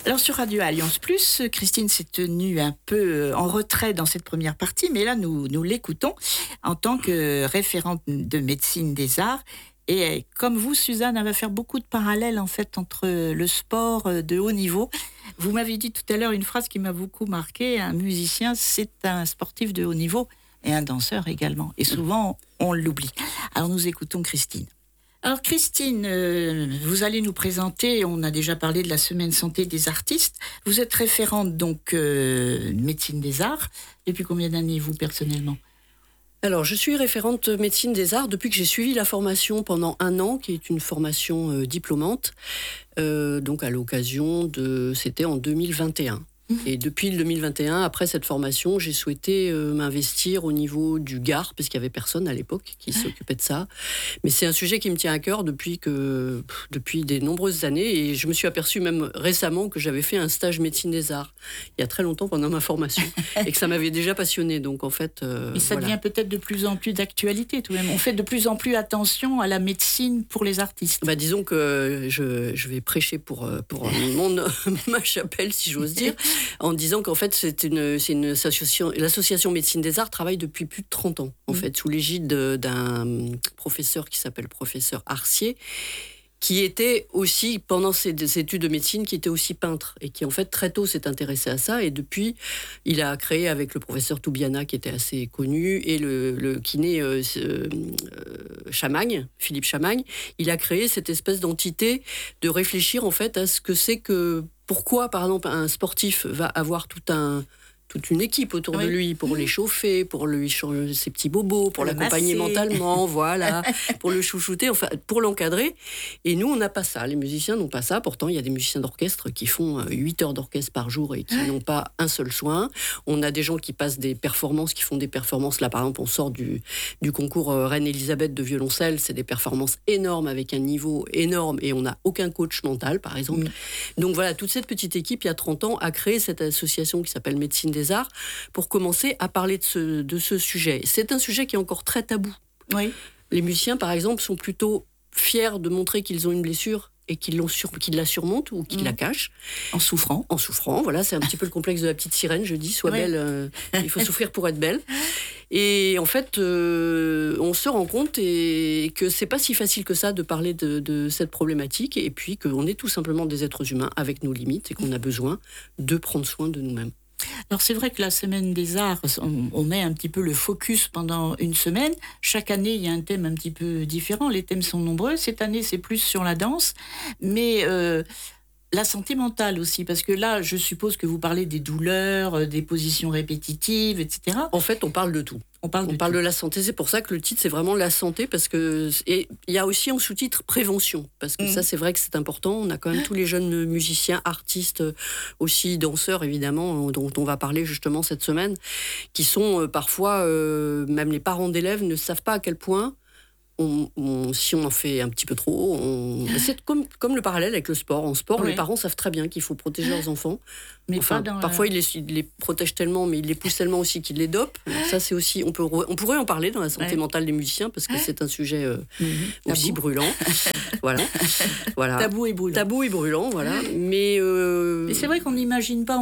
Alors sur Radio Alliance Plus, Christine s'est tenue un peu en retrait dans cette première partie, mais là nous l'écoutons en tant que référente de médecine des arts. Et comme vous, Suzanne, elle va faire beaucoup de parallèles en fait entre le sport de haut niveau. Vous m'avez dit tout à l'heure une phrase qui m'a beaucoup marquée, un musicien, c'est un sportif de haut niveau et un danseur également. Et souvent, on l'oublie. Alors nous écoutons Christine. Alors Christine, vous allez nous présenter, on a déjà parlé de la semaine santé des artistes. Vous êtes référente donc médecine des arts. Depuis combien d'années vous personnellement ? Alors, je suis référente médecine des arts depuis que j'ai suivi la formation pendant 1 an, qui est une formation diplômante, donc à l'occasion c'était en 2021. Et depuis le 2021, après cette formation, j'ai souhaité m'investir au niveau du Gard, parce qu'il n'y avait personne à l'époque qui s'occupait de ça. Mais c'est un sujet qui me tient à cœur depuis des nombreuses années. Et je me suis aperçue même récemment que j'avais fait un stage médecine des arts, il y a très longtemps pendant ma formation, et que ça m'avait déjà passionnée. Donc en fait, mais ça devient peut-être de plus en plus d'actualité tout de même. On fait de plus en plus attention à la médecine pour les artistes. Bah, disons que je vais prêcher pour ma chapelle, si j'ose dire, en disant qu'en fait, c'est une association. L'association Médecine des Arts travaille depuis plus de 30 ans, en fait, sous l'égide d'un professeur qui s'appelle professeur Arcier, qui était aussi, pendant ses études de médecine, qui était aussi peintre, et qui en fait très tôt s'est intéressé à ça, et depuis, il a créé avec le professeur Toubiana, qui était assez connu, et le kiné Chamagne, Philippe Chamagne, il a créé cette espèce d'entité de réfléchir en fait à ce que c'est que, pourquoi par exemple un sportif va avoir toute une équipe autour de lui pour l'échauffer, pour lui changer ses petits bobos, pour l'accompagner mentalement, voilà, pour le chouchouter, enfin, pour l'encadrer. Et nous, on n'a pas ça. Les musiciens n'ont pas ça. Pourtant, il y a des musiciens d'orchestre qui font 8 heures d'orchestre par jour et qui n'ont pas un seul soin. On a des gens qui passent des performances, qui font des performances. Là, par exemple, on sort du concours Reine-Élisabeth de violoncelle. C'est des performances énormes avec un niveau énorme et on n'a aucun coach mental, par exemple. Donc voilà, toute cette petite équipe, il y a 30 ans, a créé cette association qui s'appelle Médecine des Arts pour commencer à parler de ce sujet. C'est un sujet qui est encore très tabou. Oui. Les musiciens, par exemple, sont plutôt fiers de montrer qu'ils ont une blessure et qu'ils la surmontent ou qu'ils la cachent. En souffrant. En souffrant, voilà, c'est un petit peu le complexe de la petite sirène, je dis, sois belle, il faut souffrir pour être belle. Et en fait, on se rend compte que c'est pas si facile que ça de parler de cette problématique, et puis qu'on est tout simplement des êtres humains avec nos limites et qu'on a besoin de prendre soin de nous-mêmes. Alors c'est vrai que la semaine des arts, on met un petit peu le focus pendant une semaine. Chaque année, il y a un thème un petit peu différent. Les thèmes sont nombreux. Cette année, c'est plus sur la danse. Mais la santé mentale aussi, parce que là, je suppose que vous parlez des douleurs, des positions répétitives, etc. En fait, on parle de tout. On parle de la santé, c'est pour ça que le titre, c'est vraiment la santé, parce que et il y a aussi en sous-titre prévention, parce que ça, c'est vrai que c'est important. On a quand même tous les jeunes musiciens, artistes, aussi danseurs, évidemment, dont on va parler justement cette semaine, qui sont parfois, même les parents d'élèves ne savent pas à quel point si on en fait un petit peu trop, c'est comme le parallèle avec le sport. En sport, les parents savent très bien qu'il faut protéger leurs enfants. Mais parfois, ils les protègent tellement, mais ils les poussent tellement aussi qu'ils les dopent. Ça, c'est aussi, on pourrait en parler dans la santé mentale des musiciens, parce que c'est un sujet aussi brûlant. Voilà. Tabou et brûlant. Tabou et brûlant, voilà. Mais c'est vrai qu'on n'imagine pas.